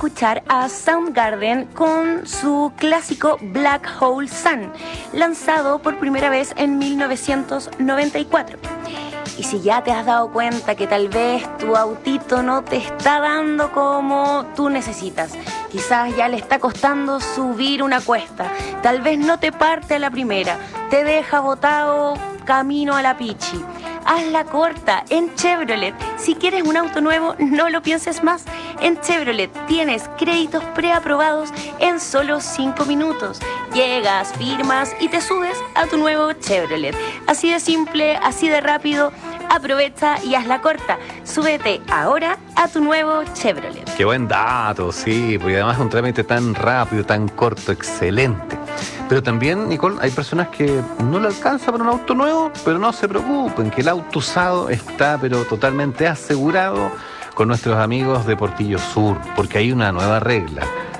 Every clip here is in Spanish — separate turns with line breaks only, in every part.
escuchar a Soundgarden con su clásico Black Hole Sun, lanzado por primera vez en 1994. Y si ya te has dado cuenta que tal vez tu autito no te está dando como tú necesitas, quizás ya le está costando subir una cuesta, tal vez no te parte a la primera, te deja botado camino a la pichi, hazla corta en Chevrolet. Si quieres un auto nuevo, no lo pienses más. En Chevrolet tienes créditos preaprobados en solo 5 minutos. Llegas, firmas y te subes a tu nuevo Chevrolet. Así de simple, así de rápido. Aprovecha y hazla corta. Súbete ahora a tu nuevo Chevrolet.
Qué buen dato, sí, porque además es un trámite tan rápido, tan corto, excelente. Pero también, Nicole, hay personas que no le alcanza para un auto nuevo, pero no se preocupen, que el auto usado está pero totalmente asegurado con nuestros amigos de Portillo Sur, porque hay una nueva regla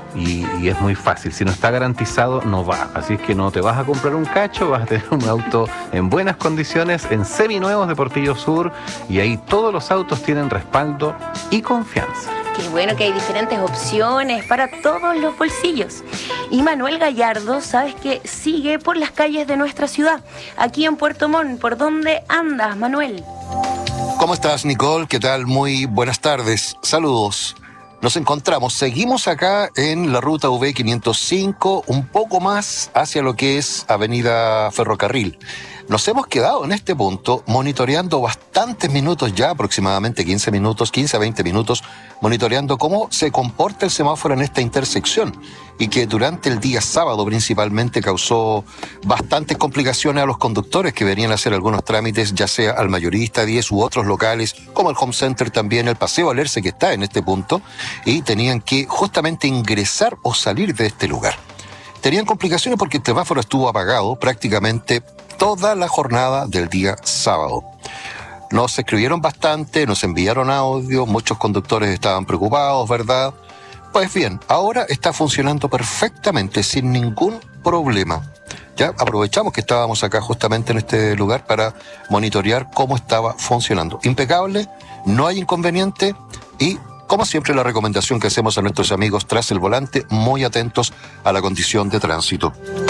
y es muy fácil. Si no está garantizado, no va. Así es que no te vas a comprar un cacho, vas a tener un auto en buenas condiciones, en seminuevos de Portillo Sur, y ahí todos los autos tienen respaldo y confianza.
Qué bueno que hay diferentes opciones para todos los bolsillos. Y Manuel Gallardo, sabes que sigue por las calles de nuestra ciudad, aquí en Puerto Montt. ¿Por dónde andas, Manuel?
¿Cómo estás, Nicole? ¿Qué tal? Muy buenas tardes. Saludos. Nos encontramos, seguimos acá en la ruta V505, un poco más hacia lo que es Avenida Ferrocarril. Nos hemos quedado en este punto monitoreando bastantes minutos ya, aproximadamente 15 a 20 minutos, monitoreando cómo se comporta el semáforo en esta intersección y que durante el día sábado principalmente causó bastantes complicaciones a los conductores que venían a hacer algunos trámites, ya sea al Mayorista 10 u otros locales, como el Home Center también, el Paseo Alerce que está en este punto, y tenían que justamente ingresar o salir de este lugar. Tenían complicaciones porque el semáforo estuvo apagado prácticamente toda la jornada del día sábado. Nos escribieron bastante, nos enviaron audio, muchos conductores estaban preocupados, ¿verdad? Pues bien, ahora está funcionando perfectamente, sin ningún problema. Ya aprovechamos que estábamos acá justamente en este lugar para monitorear cómo estaba funcionando. Impecable, no hay inconveniente y, como siempre, la recomendación que hacemos a nuestros amigos tras el volante, muy atentos a la condición de tránsito.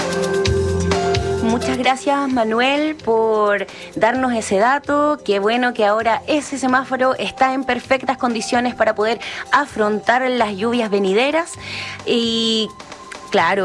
Muchas gracias, Manuel, por darnos ese dato. Qué bueno que ahora ese semáforo está en perfectas condiciones para poder afrontar las lluvias venideras. Y claro,